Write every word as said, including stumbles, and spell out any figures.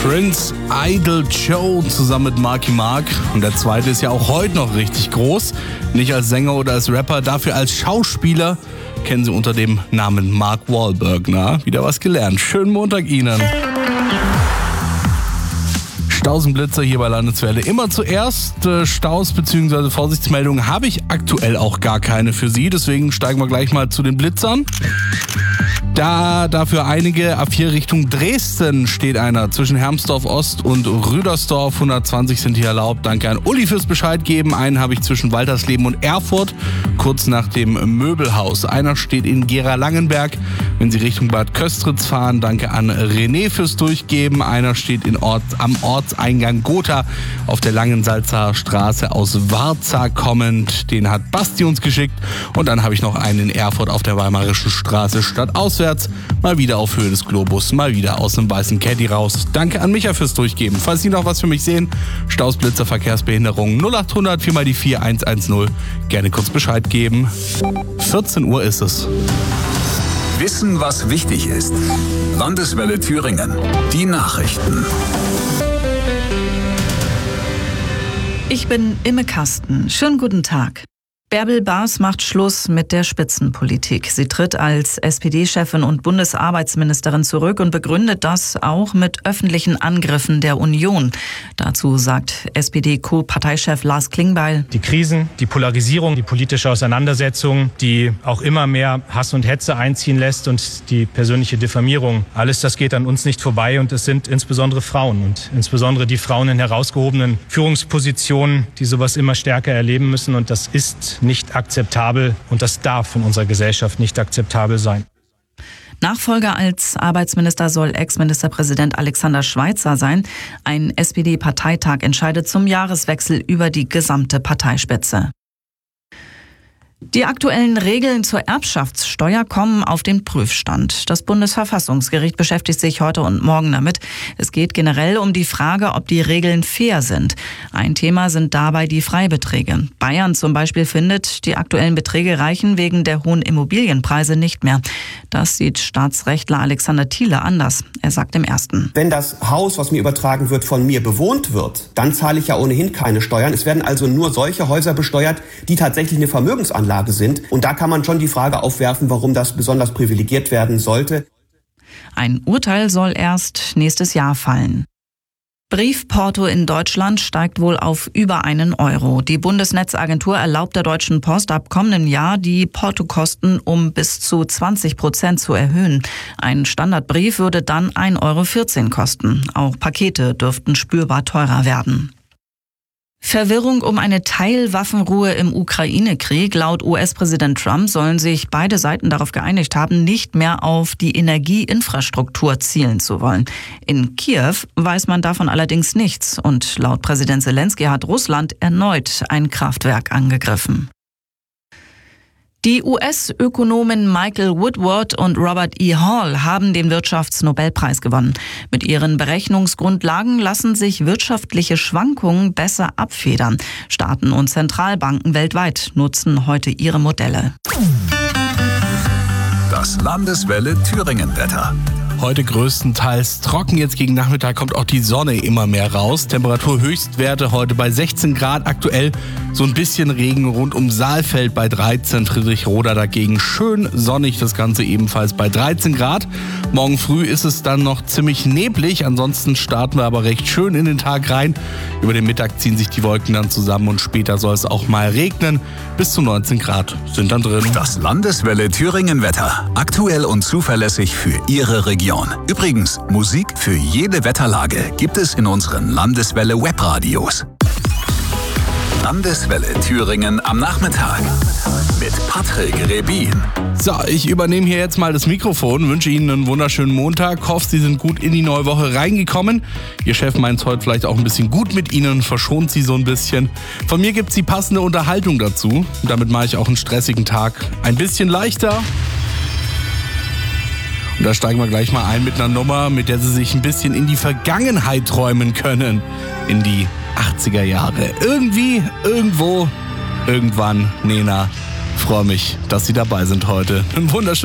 Prince Idol Joe zusammen mit Marky Mark. Und der zweite ist ja auch heute noch richtig groß. Nicht als Sänger oder als Rapper, dafür als Schauspieler. Kennen Sie unter dem Namen Mark Wahlberg. Na, wieder was gelernt. Schönen Montag Ihnen. Stausenblitzer hier bei Landeswelle. Immer zuerst äh, Staus bzw. Vorsichtsmeldungen habe ich aktuell auch gar keine für Sie. Deswegen steigen wir gleich mal zu den Blitzern. Da dafür einige A vier Richtung Dresden steht einer. Zwischen Hermsdorf Ost und Rüdersdorf hundertzwanzig sind hier erlaubt. Danke an Uli fürs Bescheid geben. Einen habe ich zwischen Waltersleben und Erfurt, kurz nach dem Möbelhaus. Einer steht in Gera-Langenberg, wenn Sie Richtung Bad Köstritz fahren. Danke an René fürs Durchgeben. Einer steht in Ort, am Ortseingang Gotha auf der Langensalzer Straße aus Warza kommend. Den hat Basti uns geschickt. Und dann habe ich noch einen in Erfurt auf der Weimarischen Straße stadtauswärts. Mal wieder auf Höhe des Globus, mal wieder aus dem weißen Caddy raus. Danke an Micha fürs Durchgeben. Falls Sie noch was für mich sehen, Staus, Blitzer, Verkehrsbehinderung null acht hundert vier mal die vier eins eins null. Gerne kurz Bescheid geben. vierzehn Uhr ist es. Wissen, was wichtig ist. Landeswelle Thüringen. Die Nachrichten. Ich bin Imme Kasten. Schönen guten Tag. Bärbel Baas macht Schluss mit der Spitzenpolitik. Sie tritt als S P D-Chefin und Bundesarbeitsministerin zurück und begründet das auch mit öffentlichen Angriffen der Union. Dazu sagt S P D-Co-Parteichef Lars Klingbeil: Die Krisen, die Polarisierung, die politische Auseinandersetzung, die auch immer mehr Hass und Hetze einziehen lässt und die persönliche Diffamierung, alles das geht an uns nicht vorbei und es sind insbesondere Frauen und insbesondere die Frauen in herausgehobenen Führungspositionen, die sowas immer stärker erleben müssen, und das ist nicht akzeptabel und das darf in unserer Gesellschaft nicht akzeptabel sein. Nachfolger als Arbeitsminister soll Ex-Ministerpräsident Alexander Schweitzer sein. Ein S P D-Parteitag entscheidet zum Jahreswechsel über die gesamte Parteispitze. Die aktuellen Regeln zur Erbschaftssteuer kommen auf den Prüfstand. Das Bundesverfassungsgericht beschäftigt sich heute und morgen damit. Es geht generell um die Frage, ob die Regeln fair sind. Ein Thema sind dabei die Freibeträge. Bayern zum Beispiel findet, die aktuellen Beträge reichen wegen der hohen Immobilienpreise nicht mehr. Das sieht Staatsrechtler Alexander Thiele anders. Er sagt im Ersten: Wenn das Haus, was mir übertragen wird, von mir bewohnt wird, dann zahle ich ja ohnehin keine Steuern. Es werden also nur solche Häuser besteuert, die tatsächlich eine Vermögensanlage sind. Und da kann man schon die Frage aufwerfen, warum das besonders privilegiert werden sollte. Ein Urteil soll erst nächstes Jahr fallen. Briefporto in Deutschland steigt wohl auf über einen Euro. Die Bundesnetzagentur erlaubt der Deutschen Post ab kommendem Jahr, die Portokosten um bis zu zwanzig Prozent zu erhöhen. Ein Standardbrief würde dann ein Euro vierzehn kosten. Auch Pakete dürften spürbar teurer werden. Verwirrung um eine Teilwaffenruhe im Ukraine-Krieg. Laut U S-Präsident Trump sollen sich beide Seiten darauf geeinigt haben, nicht mehr auf die Energieinfrastruktur zielen zu wollen. In Kiew weiß man davon allerdings nichts. Und laut Präsident Zelensky hat Russland erneut ein Kraftwerk angegriffen. Die U S-Ökonomen Michael Woodward und Robert E. Hall haben den Wirtschaftsnobelpreis gewonnen. Mit ihren Berechnungsgrundlagen lassen sich wirtschaftliche Schwankungen besser abfedern. Staaten und Zentralbanken weltweit nutzen heute ihre Modelle. Das Landeswelle Thüringen-Wetter. Heute größtenteils trocken, jetzt gegen Nachmittag kommt auch die Sonne immer mehr raus. Temperaturhöchstwerte heute bei sechzehn Grad, aktuell so ein bisschen Regen rund um Saalfeld bei dreizehn, Friedrichroda dagegen schön sonnig, das Ganze ebenfalls bei dreizehn Grad. Morgen früh ist es dann noch ziemlich neblig, ansonsten starten wir aber recht schön in den Tag rein. Über den Mittag ziehen sich die Wolken dann zusammen und später soll es auch mal regnen. Bis zu neunzehn Grad sind dann drin. Das Landeswelle Thüringen-Wetter. Aktuell und zuverlässig für Ihre Region. Übrigens, Musik für jede Wetterlage gibt es in unseren Landeswelle Webradios. Landeswelle Thüringen am Nachmittag mit Patrick Rebin. So, ich übernehme hier jetzt mal das Mikrofon, wünsche Ihnen einen wunderschönen Montag, hoffe, Sie sind gut in die neue Woche reingekommen. Ihr Chef meint es heute vielleicht auch ein bisschen gut mit Ihnen, verschont Sie so ein bisschen. Von mir gibt es die passende Unterhaltung dazu. Damit mache ich auch einen stressigen Tag ein bisschen leichter. Und da steigen wir gleich mal ein mit einer Nummer, mit der Sie sich ein bisschen in die Vergangenheit träumen können. In die achtziger Jahre. Irgendwie, irgendwo, irgendwann, Nena. Freue mich, dass Sie dabei sind heute. Ein wunderschönen